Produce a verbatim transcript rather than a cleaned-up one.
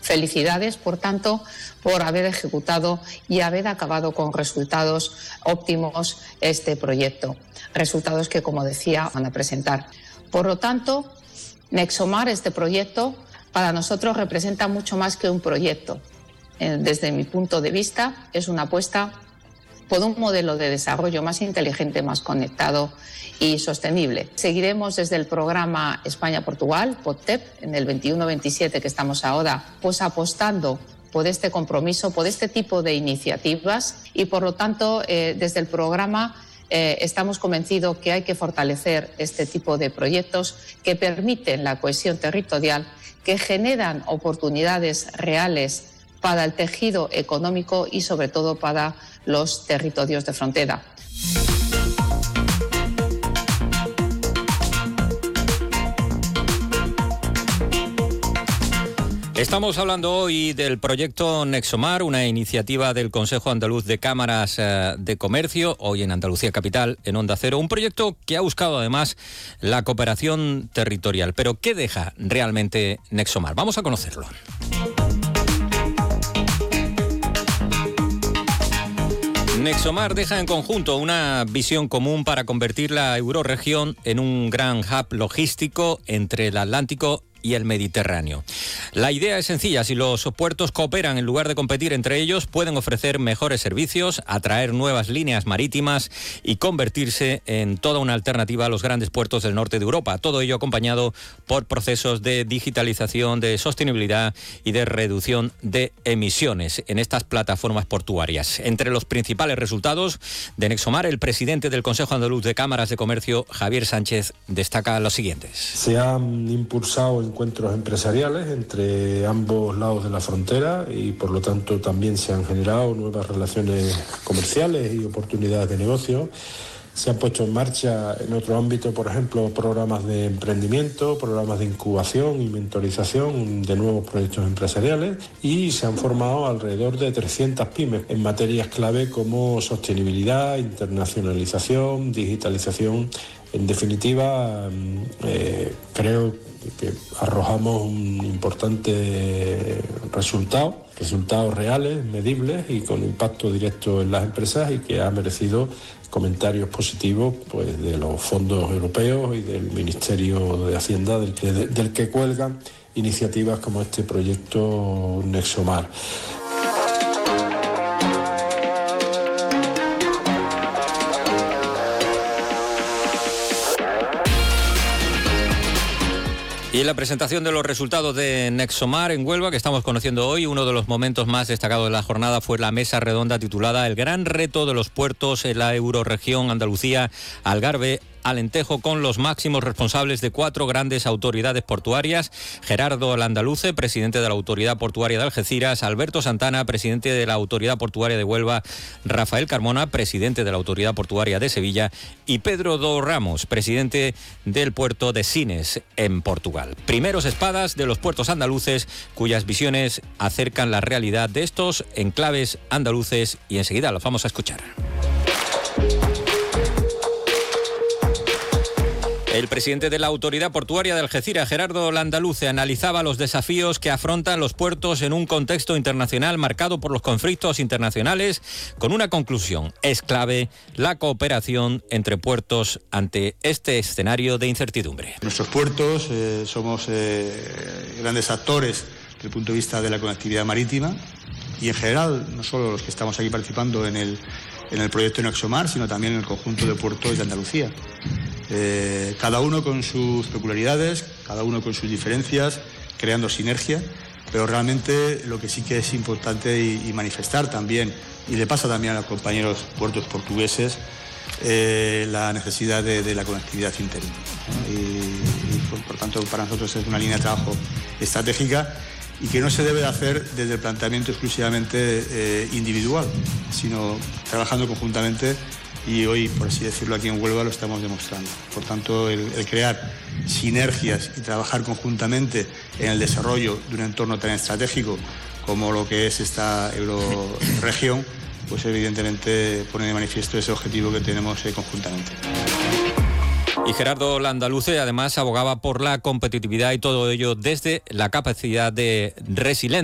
Felicidades, por tanto, por haber ejecutado y haber acabado con resultados óptimos este proyecto. Resultados que, como decía, van a presentar. Por lo tanto, Nexomar, este proyecto, para nosotros representa mucho más que un proyecto. Desde mi punto de vista, es una apuesta por un modelo de desarrollo más inteligente, más conectado y sostenible. Seguiremos desde el programa España-Portugal, POTTEP, en el veintiuno veintisiete que estamos ahora, pues apostando por este compromiso, por este tipo de iniciativas y, por lo tanto, eh, desde el programa eh, estamos convencidos que hay que fortalecer este tipo de proyectos que permiten la cohesión territorial, que generan oportunidades reales para el tejido económico y, sobre todo, para los territorios de frontera. Estamos hablando hoy del proyecto Nexomar, una iniciativa del Consejo Andaluz de Cámaras eh, de Comercio, hoy en Andalucía Capital, en Onda Cero. Un proyecto que ha buscado además la cooperación territorial. Pero ¿qué deja realmente Nexomar? Vamos a conocerlo. Nexomar deja en conjunto una visión común para convertir la eurorregión en un gran hub logístico entre el Atlántico y el Mediterráneo. La idea es sencilla: si los puertos cooperan en lugar de competir entre ellos, pueden ofrecer mejores servicios, atraer nuevas líneas marítimas y convertirse en toda una alternativa a los grandes puertos del norte de Europa. Todo ello acompañado por procesos de digitalización, de sostenibilidad y de reducción de emisiones en estas plataformas portuarias. Entre los principales resultados de Nexomar, el presidente del Consejo Andaluz de Cámaras de Comercio, Javier Sánchez, destaca los siguientes. Se han impulsado encuentros empresariales entre ambos lados de la frontera y, por lo tanto, también se han generado nuevas relaciones comerciales y oportunidades de negocio. Se han puesto en marcha en otro ámbito, por ejemplo, programas de emprendimiento, programas de incubación y mentorización de nuevos proyectos empresariales, y se han formado alrededor de trescientas pymes en materias clave como sostenibilidad, internacionalización, digitalización. En definitiva, eh, creo que arrojamos un importante resultado, resultados reales, medibles y con impacto directo en las empresas, y que ha merecido comentarios positivos pues de los fondos europeos y del Ministerio de Hacienda, del que, del que cuelgan iniciativas como este proyecto Nexomar. Y en la presentación de los resultados de Nexomar en Huelva, que estamos conociendo hoy, uno de los momentos más destacados de la jornada fue la mesa redonda titulada El gran reto de los puertos en la eurorregión Andalucía, Algarve, Alentejo, con los máximos responsables de cuatro grandes autoridades portuarias: Gerardo Landaluce, presidente de la Autoridad Portuaria de Algeciras; Alberto Santana, presidente de la Autoridad Portuaria de Huelva; Rafael Carmona, presidente de la Autoridad Portuaria de Sevilla; y Pedro Do Ramos, presidente del puerto de Sines, en Portugal. Primeros espadas de los puertos andaluces, cuyas visiones acercan la realidad de estos enclaves andaluces, y enseguida los vamos a escuchar. El presidente de la Autoridad Portuaria de Algeciras, Gerardo Landaluce, analizaba los desafíos que afrontan los puertos en un contexto internacional marcado por los conflictos internacionales, con una conclusión: es clave la cooperación entre puertos ante este escenario de incertidumbre. Nuestros puertos eh, somos eh, grandes actores desde el punto de vista de la conectividad marítima, y en general, no solo los que estamos aquí participando en el, en el proyecto Nexomar, sino también en el conjunto de puertos de Andalucía. Eh, cada uno con sus peculiaridades, cada uno con sus diferencias, creando sinergia, pero realmente lo que sí que es importante y, y manifestar también, y le pasa también a los compañeros puertos portugueses, eh, la necesidad de, de la conectividad interior. ¿no? Y, y por, por tanto, para nosotros es una línea de trabajo estratégica, y que no se debe de hacer desde el planteamiento exclusivamente eh, individual, sino trabajando conjuntamente. Y hoy, por así decirlo, aquí en Huelva lo estamos demostrando. Por tanto, el, el crear sinergias y trabajar conjuntamente en el desarrollo de un entorno tan estratégico como lo que es esta eurorregión, pues evidentemente pone de manifiesto ese objetivo que tenemos eh, conjuntamente. Y Gerardo Landaluce además abogaba por la competitividad, y todo ello desde la capacidad de resiliencia.